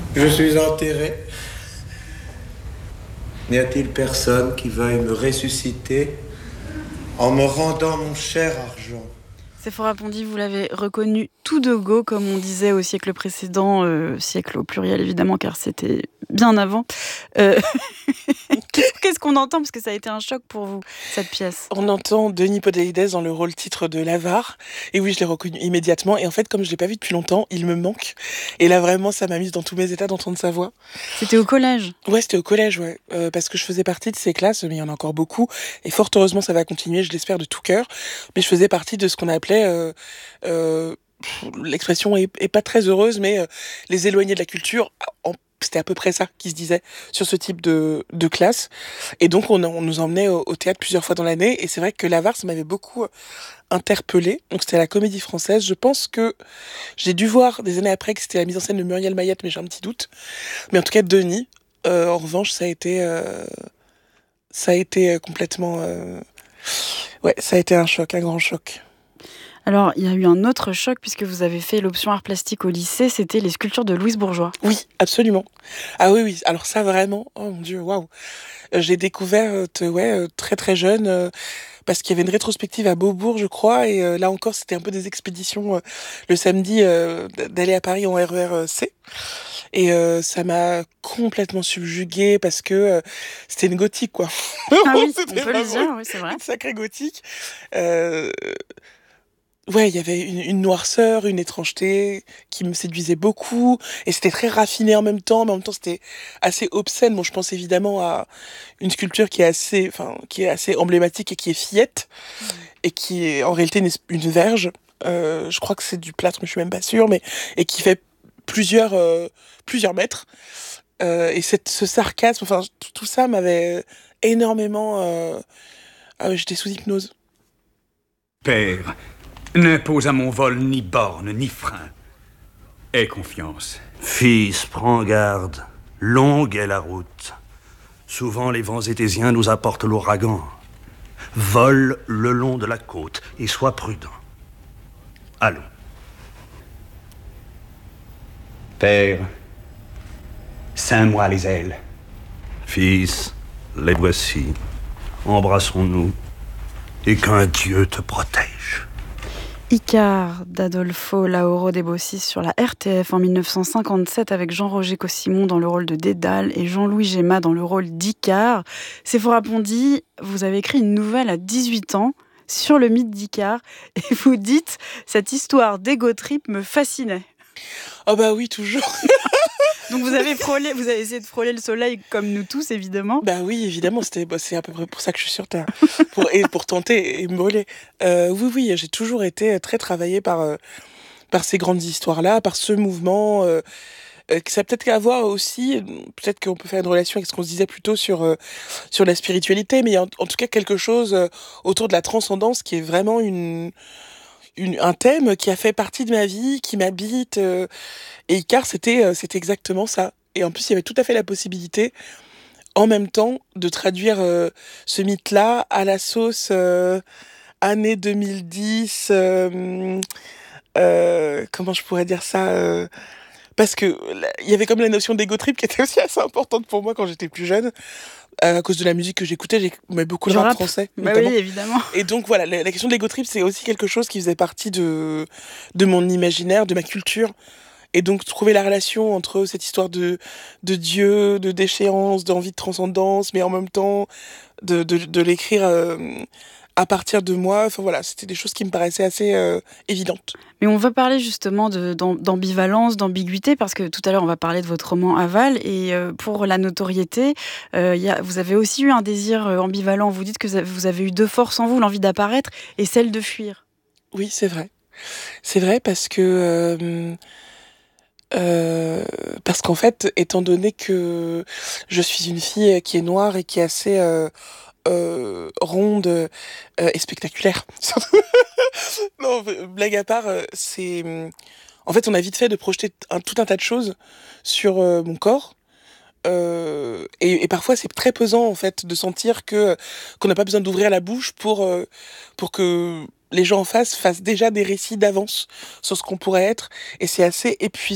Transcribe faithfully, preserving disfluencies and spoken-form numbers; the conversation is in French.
Je suis enterré. N'y a-t-il personne qui veuille me ressusciter en me rendant mon cher argent? Séphora Pondy, vous l'avez reconnu tout de go, comme on disait au siècle précédent, euh, siècle au pluriel évidemment, car c'était bien avant. Euh, Qu'est-ce qu'on entend? Parce que ça a été un choc pour vous, cette pièce. On entend Denis Podalides dans le rôle titre de l'avare. Et oui, je l'ai reconnu immédiatement. Et en fait, comme je l'ai pas vu depuis longtemps, il me manque. Et là, vraiment, ça m'amuse dans tous mes états d'entendre sa voix. C'était au collège? Ouais, c'était au collège, ouais. Euh, parce que je faisais partie de ces classes, mais il y en a encore beaucoup. Et fort heureusement, ça va continuer, je l'espère de tout cœur. Mais je faisais partie de ce qu'on appelait... Euh, euh, l'expression est, est pas très heureuse, mais euh, les éloignés de la culture... En C'était à peu près ça qui se disait sur ce type de, de classe. Et donc, on, on nous emmenait au, au théâtre plusieurs fois dans l'année. Et c'est vrai que l'avare, ça m'avait beaucoup interpellée. Donc, c'était à la Comédie Française. Je pense que j'ai dû voir des années après que c'était la mise en scène de Muriel Mayette, mais j'ai un petit doute. Mais en tout cas, Denis, euh, en revanche, ça a été, euh, ça a été euh, complètement... Euh... Ouais, ça a été un choc, un grand choc. Alors, il y a eu un autre choc puisque vous avez fait l'option art plastique au lycée, c'était les sculptures de Louise Bourgeois. Oui, absolument. Ah oui, oui. Alors ça, vraiment, oh mon Dieu, waouh. Euh, j'ai découvert, euh, ouais, euh, très très jeune, euh, parce qu'il y avait une rétrospective à Beaubourg, je crois, et euh, là encore, c'était un peu des expéditions euh, le samedi euh, d'aller à Paris en R E R C. Et euh, ça m'a complètement subjuguée parce que euh, c'était une gothique, quoi. Ah oui, on C'était peut le vraiment dire, oui, c'est vrai. une sacrée gothique. Euh, Ouais, il y avait une, une noirceur, une étrangeté qui me séduisait beaucoup, et c'était très raffiné en même temps, mais en même temps c'était assez obscène. Bon, je pense évidemment à une sculpture qui est assez, enfin, qui est assez emblématique et qui est Fillette, et qui est en réalité une, une verge. Euh, je crois que c'est du plâtre, mais je suis même pas sûre, mais et qui fait plusieurs, euh, plusieurs mètres. Euh, et cette, ce sarcasme, enfin, tout, tout ça m'avait énormément. Euh... Ah, j'étais sous hypnose. Père, n'impose à mon vol ni borne, ni frein. Aie confiance. Fils, prends garde. Longue est la route. Souvent, les vents étésiens nous apportent l'ouragan. Vole le long de la côte et sois prudent. Allons. Père, ceins-moi les ailes. Fils, les voici. Embrassons-nous et qu'un Dieu te protège. Icare d'Adolfo Lauro de Bossis sur la R T F en mille neuf cent cinquante-sept avec Jean-Roger Cossimon dans le rôle de Dédale et Jean-Louis Géma dans le rôle d'Icare. Séphora Pondy, vous avez écrit une nouvelle à dix-huit ans sur le mythe d'Icare et vous dites « Cette histoire d'ego trip me fascinait ». Oh bah oui, toujours. Donc vous avez frôlé, vous avez essayé de frôler le soleil comme nous tous évidemment. Bah oui, évidemment, c'était, bah, c'est à peu près pour ça que je suis sur Terre, pour, et pour tenter et me brûler. Euh, oui, oui, j'ai toujours été très travaillée par, euh, par ces grandes histoires-là, par ce mouvement. Euh, euh, que ça a peut-être qu'à voir aussi, peut-être qu'on peut faire une relation avec ce qu'on se disait plus tôt sur, euh, sur la spiritualité, mais il y a en, en tout cas quelque chose euh, autour de la transcendance qui est vraiment une... Une, un thème qui a fait partie de ma vie, qui m'habite. Euh, et Icare, c'était, euh, c'était exactement ça. Et en plus, il y avait tout à fait la possibilité, en même temps, de traduire euh, ce mythe-là à la sauce euh, année deux mille dix. Euh, euh, comment je pourrais dire ça euh, Parce que il y avait comme la notion d'ego trip qui était aussi assez importante pour moi quand j'étais plus jeune. À cause de la musique que j'écoutais, j'aimais beaucoup le Le rap, rap français. Bah notamment. oui, évidemment. Et donc voilà, la, la question de l'ego trip, c'est aussi quelque chose qui faisait partie de, de mon imaginaire, de ma culture. Et donc trouver la relation entre cette histoire de, de Dieu, de déchéance, d'envie de transcendance, mais en même temps de, de, de l'écrire euh, à partir de moi. Enfin voilà, c'était des choses qui me paraissaient assez euh, évidentes. Mais on va parler justement de, d'ambivalence, d'ambiguïté, parce que tout à l'heure, on va parler de votre roman Aval. Et euh, pour la notoriété, euh, y a, vous avez aussi eu un désir ambivalent. Vous dites que vous avez eu deux forces en vous, l'envie d'apparaître et celle de fuir. Oui, c'est vrai. C'est vrai parce que... Euh, euh, parce qu'en fait, étant donné que je suis une fille qui est noire et qui est assez... Euh, Euh, ronde euh, et spectaculaire. Non, blague à part, euh, c'est... En fait, on a vite fait de projeter un, tout un tas de choses sur euh, mon corps. Euh, et, et parfois, c'est très pesant, en fait, de sentir que qu'on n'a pas besoin d'ouvrir la bouche pour, euh, pour que les gens en face fassent déjà des récits d'avance sur ce qu'on pourrait être. Et c'est assez épuisant.